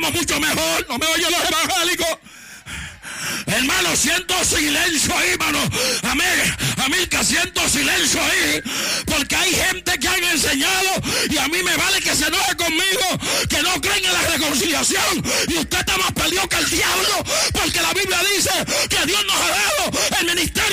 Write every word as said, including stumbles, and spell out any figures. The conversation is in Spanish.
estamos mucho mejor. No me oyen los evangélicos. Hermano, siento silencio ahí, hermano. Amén. Amén, que siento silencio ahí. Porque hay gente que han enseñado y a mí me vale que se enoje conmigo, que no creen en la reconciliación. Y usted está más perdido que el diablo. Porque la Biblia dice que Dios nos ha dado el ministerio